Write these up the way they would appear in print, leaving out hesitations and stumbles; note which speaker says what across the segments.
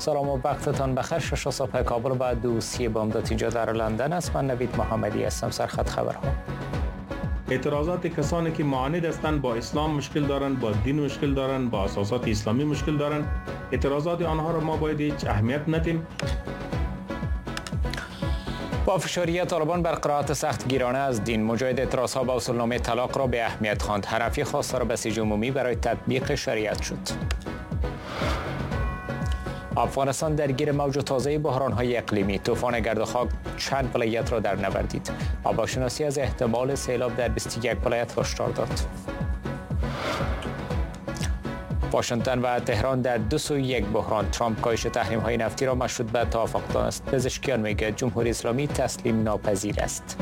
Speaker 1: سلام و وقتتان بخیر. 6 صبح کابل و 2:30 بامداد اینجا در لندن است. من نوید محمدی هستم. سرخط خبرها.
Speaker 2: اعتراضات کسانی که معاند هستند با اسلام مشکل دارند، با دین مشکل دارند، با اساسات اسلامی مشکل دارند، اعتراضات آنها را ما باید هیچ اهمیت ندیم.
Speaker 1: با فشاری طالبان بر قرائت سخت گیرانه از دین، مجاهد اعتراضها به اصولنامه طلاق را به اهمیت خواند. حنفی خواستار بسیج عمومی برای تطبیق شریعت شد. افغانستان درگیر موج تازه بحران‌های اقلیمی، طوفان گرد و خاک چند ولایت را در نوردید. آبشناسی از احتمال سیلاب در 21 ولایت هشدار داد. واشنگتن و تهران در دو سوی یک بحران. ترامپ کاهش تحریم‌های نفتی را مشروط به توافق دانست. پزشکیان میگه جمهوری اسلامی تسلیم ناپذیر است.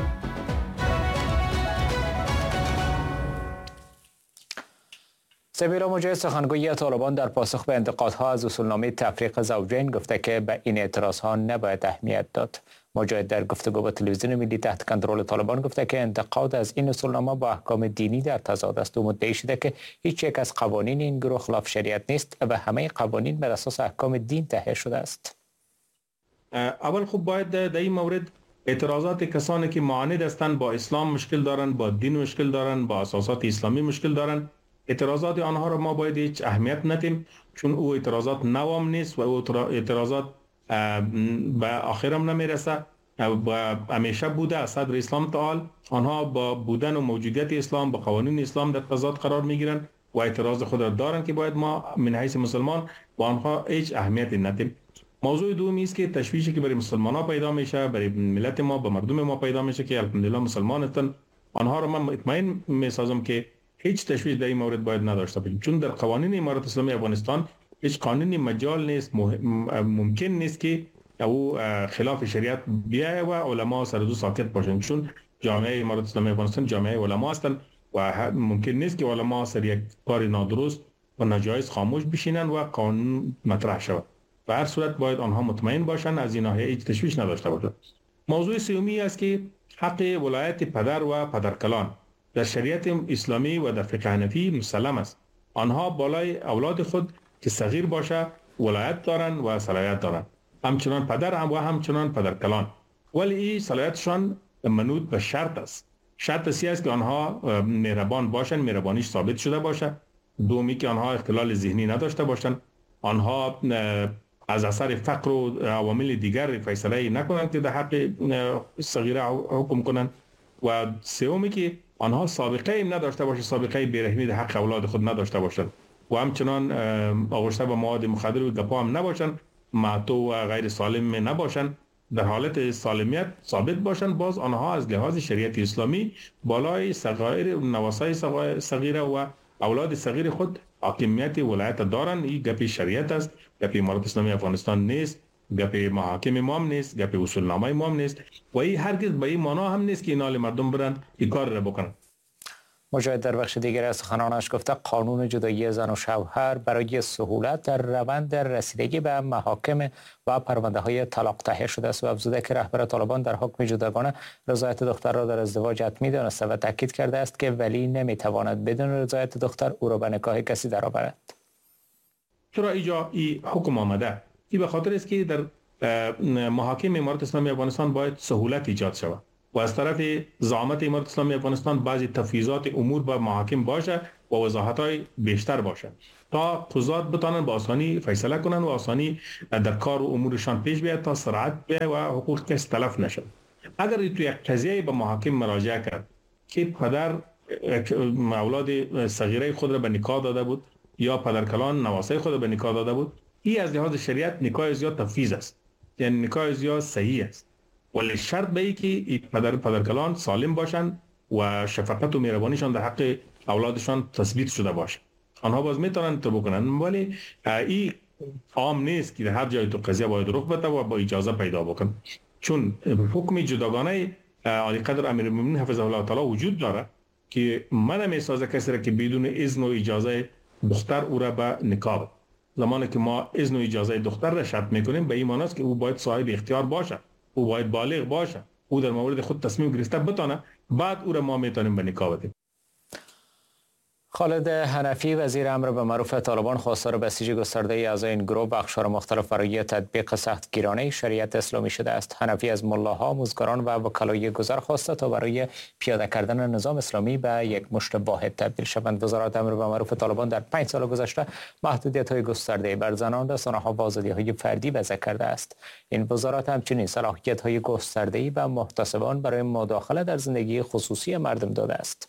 Speaker 1: سمیرا مجاهد سخنگوی طالبان در پاسخ به انتقادها از اصولنامه تفریق زوجین گفته که به این اعتراضها نباید اهمیت داد. مجاهد در گفتگو با تلویزیون ملی تحت کنترل طالبان گفته که انتقاد از این اصولنامه با احکام دینی در تضاد است و مدعی شده که هیچ یک از قوانین این گروه خلاف شریعت نیست و همه قوانین بر اساس احکام دین تهیه شده است.
Speaker 2: اول خوب باید در این مورد اعتراضات کسانی که معاند هستند با اسلام مشکل دارند، با دین مشکل دارند، با اساسات اسلامی مشکل دارند، اعتراضات آنها را ما باید هیچ اهمیت ندیم، چون او اعتراضات نوام نیست و او اعتراضات به آخر هم نمیرسه و همیشه بوده از صدر اسلام تعال آنها با بودن و موجودیت اسلام با قوانین اسلام در تضاد قرار میگیرند و اعتراض خود را دارند که باید ما من حیث مسلمان با آنها هیچ اهمیت ندیم. موضوع دومی است که تشویشی که برای مسلمان ها پیدا میشه، برای ملت ما، به مردم ما پیدا میشه که الحمدلله مسلمان هستند، آنها را من مطمئن میسازم که هیچ تشویش در این مورد باید نداشته باشیم، چون در قوانین امارت اسلامی افغانستان هیچ قانونی مجال نیست، ممکن نیست که او خلاف شریعت بیاید و علما سر دو ساکت باشند، چون جامعه امارت اسلامی افغانستان جامعه علما هستند و ممکن نیست که علما سر یک کار نادرست و ناجایز خاموش بشینند و قانون مطرح شود. به هر صورت باید آنها مطمئن باشند، از این ناحیه هیچ تشویش نداشته باشند. موضوع سومی است که حق ولایت پدر و پدرکلان در شریعت اسلامی و در فقه حنفی مسلم است. آنها بالای اولاد خود که صغیر باشه ولایت دارند و صلاحیت دارند، همچنان پدر هم و همچنان پدرکلان، ولی این صلاحیتشان منوط به شرط است. شرط اسی است که آنها مهربان باشند، مهربانیش ثابت شده باشه. دومی که آنها اختلال ذهنی نداشته باشند، آنها از اثر فقر و عوامل دیگر فیصله نکنند که در حق صغیره حکم کنند. و سومی که آنها سابقه ایم نداشته باشه، سابقه بیرحمی در حق اولاد خود نداشته باشند و همچنان آغشته به مواد مخدر و گپا هم نباشند، معتو و غیر سالم نباشند، در حالت سالمیت ثابت باشند. باز آنها از لحاظ شریعت اسلامی بالای صغایر و نواسای صغیره و اولاد صغیر خود حاکمیت ولایت دارند. این گپ شریعت است، گپ امارت اسلامی افغانستان نیست، گپ محاکم امام نیست، گپ اصولنامه امام نیست و این هرگز به این معنا هم نیست که اینال مردم برند این کار را بکنند.
Speaker 1: مجاهد در بخش دیگر از سخنانش گفته قانون جدایی زن و شوهر برای سهولت در روند رسیدگی به محاکم و پرونده های طلاق تهیه شده است و افزوده که رهبر طالبان در حکم جداگانه رضایت دختر را در ازدواج حتمی دانسته و تاکید کرده است که ولی نمیتواند بدون رضایت دختر او را به نکاح کسی درآورد.
Speaker 2: چرا اینجا این حکم آمده؟ این به خاطر است که در محاکم امارت اسلامی افغانستان باید سهولت ایجاد شود و از طرف زعامت امارت اسلامی افغانستان بعضی تفویضات امور به محاکم باشه و وضاحت‌های بیشتر باشه تا قضات بتوانند با آسانی فیصله کنند و آسانی در کار و امورشان پیش بیاید تا سرعت بیاید و حقوق کسی تلف نشد. اگر تو یک قضیه به محاکم مراجعه کرد که پدر اولاد صغیره خود را به نکاح داده بود یا پدرکلان نواسه خود را به نکاح داده بود، این از لحاظ شریعت نکاح زیاد تفویض است، یعنی نکاح زیاد صحیح است، ولی شرط به ای که پدرکلان سالم باشند و شفقت و مهربانیشان در حق اولادشان تثبیت شده باشه. آنها باز میتونن تو بکنن، ولی این عام نیست که در هر جای تو قضیه باید رخ بده و با اجازه پیدا بکن، چون حکم جداگانه عالی قدر امیرالمومنین حفظه الله تعالی وجود داره که من میسازه کسی را که بدون اذن و اجازه دختر او را به نکاح. زمانی که ما اذن و اجازه دختر را شرط میکنیم به این معنی است که او باید صاحب اختیار باشه، او باید بالغ باشه، او در مورد خود تصمیم گرفته بتونه، بعد او را ما میتونیم به نکاح بدیم.
Speaker 1: خالد حنفی وزیر امر به معروف طالبان خواستار بسیج گسترده اعضای این گروه و اقشار مختلف برای تطبیق سختگیرانه شریعت اسلامی شده است. حنفی از ملاها، آموزگاران و وکلای گذر خواسته تا برای پیاده کردن نظام اسلامی به یک مشت واحد تبدیل شوند. وزارت امر به معروف طالبان در 5 سال گذشته محدودیت‌های گسترده بر زنان، رسانه‌ها و آزادی‌های فردی وضع کرده است. این وزارت همچنین صلاحیت‌های گسترده‌ای به محتسبان برای مداخله در زندگی خصوصی مردم داده است.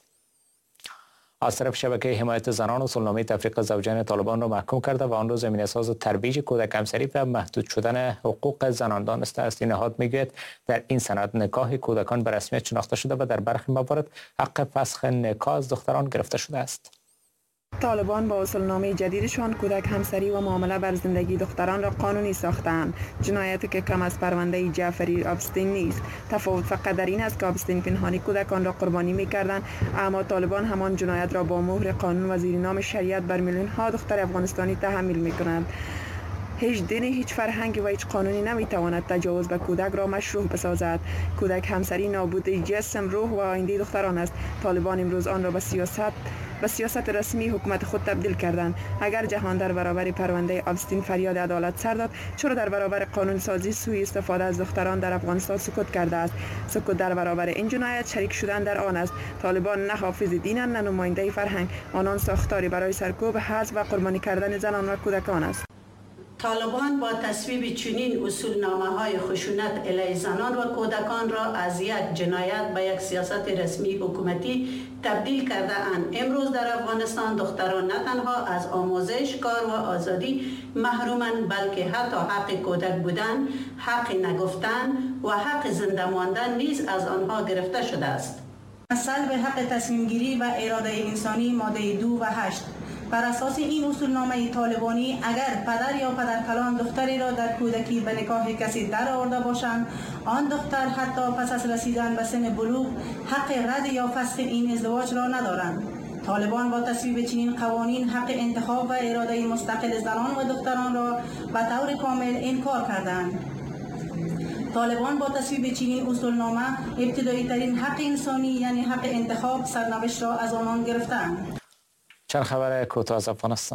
Speaker 1: از طرف شبکه حمایت زنان اصولنامه تفریق زوجین طالبان را محکوم کرده و آن را زمینه‌ساز ترویج کودک همسری و محدود شدن حقوق زنان دانسته است. این نهاد میگوید در این سند نکاح کودکان به رسمیت شناخته شده و در برخی موارد حق فسخ نکاح از دختران گرفته شده است.
Speaker 3: طالبان با اصولنامه جدیدشان کودک همسری و معامله بر زندگی دختران را قانونی ساختند. جنایتی که کم از پرونده جعفری آبستین نیست. تفاوت فقط در این است که آبستین پنهانی کودکان را قربانی می‌کردند، اما طالبان همان جنایت را با مهر قانون و زیر نام شریعت بر میلیون‌ها دختر افغانستانی تحمیل می‌کنند. هیچ دینی، هیچ فرهنگی و هیچ قانونی نمیتواند تجاوز به کودک را مشروع بسازد. کودک همسری نابودی جسم، روح و آینده دختران است. طالبان امروز آن را به سیاست رسمی حکومت خود تبدیل کردند. اگر جهان در برابر پرونده آبستین فریاد عدالت سر داد، چرا در برابر قانون سازی سوء استفاده از دختران در افغانستان سکوت کرده است؟ سکوت در برابر این جنایت شریک شدن در آن است. طالبان نه حافظ دینند نه نماینده فرهنگ، آنان ساختاری برای سرکوب، حذف و قربانی کردن زنان و کودکان است.
Speaker 4: طالبان با تصویب چنین اصولنامه‌های خشونت علیه زنان و کودکان را از یک جنایت به یک سیاست رسمی حکومتی تبدیل کرده اند. امروز در افغانستان دختران نه تنها از آموزش، کار و آزادی محرومند، بلکه حتی حق کودک بودن، حق نگفتن و حق زنده ماندن نیز از آنها گرفته شده است. سلب حق تصمیم گیری و اراده انسانی ماده 2 و 8. بر اساس این اصولنامه طالبانی اگر پدر یا پدرکلان دختری را در کودکی به نکاح کسی در آورده باشند، آن دختر حتی پس از رسیدن به سن بلوغ حق رد یا فسخ این ازدواج را ندارند. طالبان با تصویب چنین قوانین حق انتخاب و اراده مستقل زنان و دختران را به طور کامل انکار کردند. طالبان با تصویب چنین اصولنامه ابتدایی ترین حق انسانی یعنی حق انتخاب سرنوشت را از آنان گرفتند.
Speaker 1: چند خبر کوتاه از افغانستان.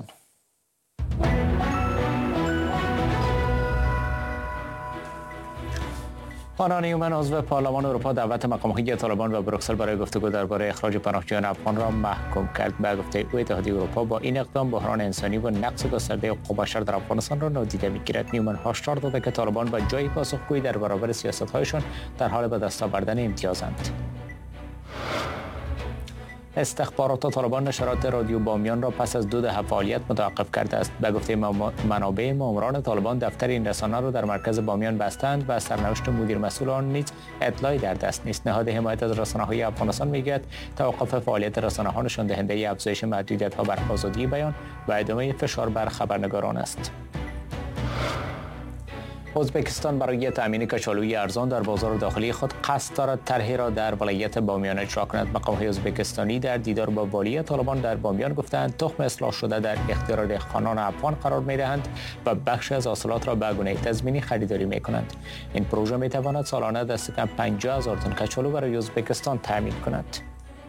Speaker 1: پانان نیومن عضو پارلمان اروپا دعوت مقام‌های طالبان و بروکسل برای گفتگو درباره اخراج پناهجویان افغان را محکوم کرد. به گفته او اتحادیه اروپا با این اقدام بحران انسانی و نقض گسترده حقوق بشر در افغانستان را نادیده می‌گیرد. نیومن هشدار داده که طالبان با جای پاسخگویی در برابر سیاست‌هایشان در حال به دست آوردن امتیازند. استخبارات طالبان نشرات رادیو بامیان را پس از 2 دهه فعالیت متوقف کرده است. به گفته منابع ماموران طالبان دفتر این رسانه را در مرکز بامیان بستند و سرنوشت مدیر مسئول آن نیز اطلاعی در دست نیست. نهاد حمایت از رسانه‌های افغانستان میگوید توقف فعالیت رسانه‌ها نشان دهنده افزایش محدودیت‌ها بر آزادی بیان و ادامه فشار بر خبرنگاران است. ازبکستان برای تامین کچالوی ارزان در بازار داخلی خود قصد دارد طرحی را در ولایت بامیان اجرا کند. مقام‌های ازبکستانی در دیدار با والی طالبان در بامیان گفتند تخم اصلاح شده در اختیار دهقانان افغان قرار می‌دهند و بخش از حاصلات را به گونه تضمینی خریداری می‌کنند. این پروژه می‌تواند سالانه دست کم 50,000 تن کچالو برای ازبکستان تامین کند.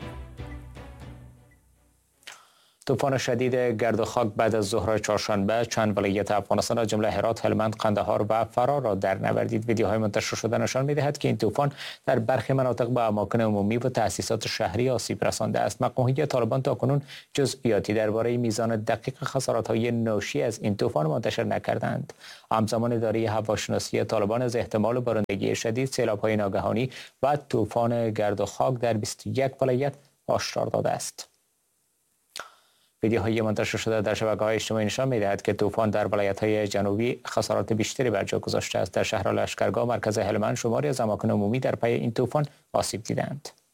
Speaker 1: طوفان شدید گرد و خاک بعد از ظهر چهارشنبه چند ولایت افغانستان از جمله هرات، هلمند، قندهار و فرا را در نوردید. ویدیوهای منتشر شده نشان می‌دهد که این طوفان در برخی مناطق به اماکن عمومی و تأسیسات شهری آسیب رسانده است. مقام‌های طالبان تاکنون جزئیاتی درباره میزان دقیق خسارت‌های ناشی از این طوفان منتشر نکردند. همزمان اداره هواشناسی طالبان از احتمال بارندگی شدید، سیلاب‌های ناگهانی و طوفان گرد و خاک در 21 ولایت هشدار داده است. ویدیوهای منتشر شده در شبکه‌های اجتماعی نشان می‌دهد که طوفان در ولایت‌های جنوبی خسارات بیشتری بر جا گذاشته است. در شهر لشکرگاه مرکز هلمند شماری از اماکن عمومی در پی این طوفان آسیب دیدند.